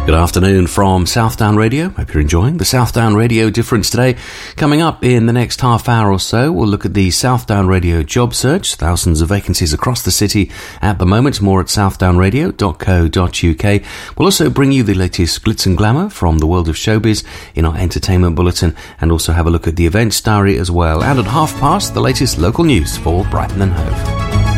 Good afternoon from Southdown Radio. Hope you're enjoying the Southdown Radio Difference today. Coming up in the next half hour or so, we'll look at the Southdown Radio job search. Thousands of vacancies across the city at the moment. More at southdownradio.co.uk. We'll also bring you the latest glitz and glamour from the world of showbiz in our entertainment bulletin, and also have a look at the events diary as well. And at past, the latest local news for Brighton and Hove.